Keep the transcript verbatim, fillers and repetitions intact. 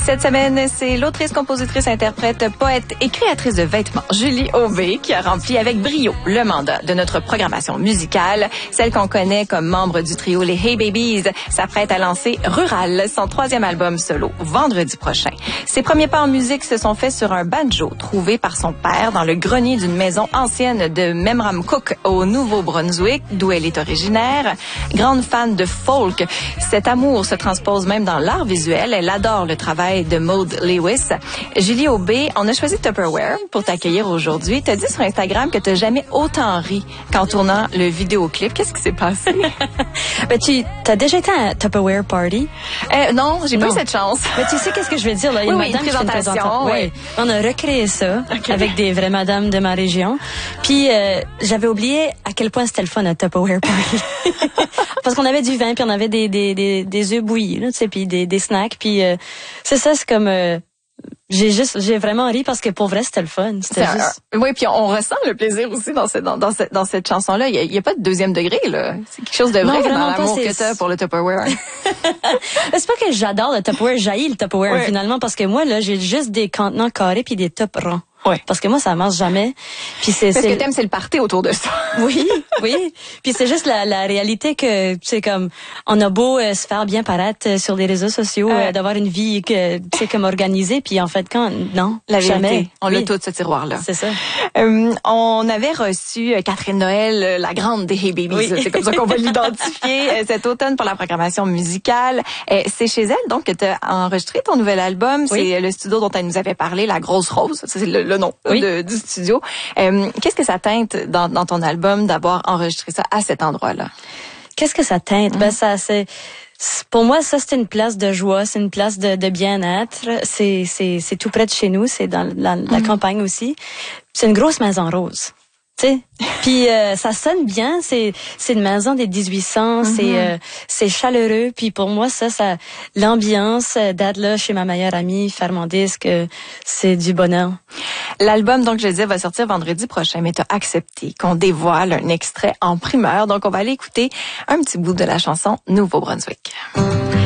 Cette semaine, c'est l'autrice, compositrice, interprète, poète et créatrice de vêtements Julie Aubé qui a rempli avec brio le mandat de notre programmation musicale. Celle qu'on connaît comme membre du trio Les Hey Babies s'apprête à lancer Rural, son troisième album solo, vendredi prochain. Ses premiers pas en musique se sont faits sur un banjo trouvé par son père dans le grenier d'une maison ancienne de Memramcook au Nouveau-Brunswick, d'où elle est originaire. Grande fan de folk, cet amour se transpose même dans l'art visuel. Elle adore le travail de Maud Lewis. Julie Aubé, on a choisi Tupperware pour t'accueillir aujourd'hui. Tu as dit sur Instagram que tu n'as jamais autant ri qu'en tournant le vidéoclip. Qu'est-ce qui s'est passé? Ben, tu as déjà été à un Tupperware party? Euh, non, j'ai pas eu cette chance. Mais tu sais qu'est-ce que je veux dire, là? Il y a oui, une oui, madame une présentation. Qui fait une présentation. Oui. On a recréé ça okay. avec des vraies madames de ma région. Puis, euh, j'avais oublié à quel point c'était le fun à Tupperware party. Parce qu'on avait du vin, puis on avait des, des, des, des œufs bouillis, là, tu sais, puis des, des snacks. Puis, euh, c'est ça, c'est comme... Euh, J'ai juste, j'ai vraiment ri parce que pour vrai, c'était le fun. C'était juste... un, oui, puis on ressent le plaisir aussi dans cette, dans, dans cette, dans cette chanson-là. Il y a, il y a pas de deuxième degré, là. C'est quelque chose de vrai non, dans l'amour que t'as pour le Tupperware. C'est pas que j'adore le Tupperware, j'haïs le Tupperware oui. finalement parce que moi, là, j'ai juste des contenants carrés puis des tops ronds. Oui. Parce que moi, ça marche jamais. Puis c'est, Parce c'est... que t'aimes, c'est le party autour de ça. Oui, oui. Puis c'est juste la, la réalité que, c'est comme, on a beau euh, se faire bien paraître euh, sur les réseaux sociaux, euh, d'avoir une vie que, c'est comme organisée, puis en fait, quand, non, la jamais. Vérité. On oui. l'a tout, ce tiroir-là. C'est ça. Euh, on avait reçu Catherine Noël, la grande des Hey Babies. Oui. C'est comme ça qu'on va l'identifier euh, cet automne pour la programmation musicale. Euh, c'est chez elle, donc, que tu as enregistré ton nouvel album. Oui. C'est le studio dont elle nous avait parlé, La Grosse Rose. Ça, c'est le, le nom oui. de, du studio. Euh, qu'est-ce que ça teinte dans, dans ton album d'avoir enregistré ça à cet endroit-là? Qu'est-ce que ça teinte? Mmh. Ben, ça, c'est, pour moi, ça, c'est une place de joie, c'est une place de, de bien-être. C'est, c'est, c'est tout près de chez nous, c'est dans la, la mmh. campagne aussi. C'est une grosse maison rose. Tu sais, puis euh, ça sonne bien, c'est c'est une maison des dix-huit cents, mm-hmm. c'est euh, c'est chaleureux, puis pour moi ça ça l'ambiance d'être là chez ma meilleure amie, faire mon disque, c'est du bonheur. L'album donc je disais va sortir vendredi prochain, mais tu as accepté qu'on dévoile un extrait en primeur, donc on va aller écouter un petit bout de la chanson Nouveau-Brunswick.